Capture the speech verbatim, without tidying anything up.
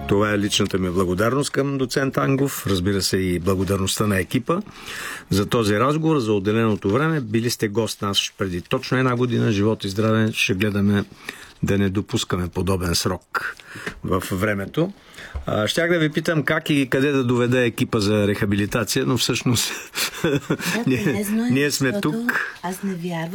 Това е личната ми благодарност към доцент Ангов, разбира се и благодарността на екипа за този разговор, за отделеното време. Били сте гост нас преди точно една година. Живот и здраве, ще гледаме да не допускаме подобен срок в времето. Щях да ви питам как и къде да доведа екипа за рехабилитация, но всъщност да, ние, е, ние сме тук. Аз не вярвам.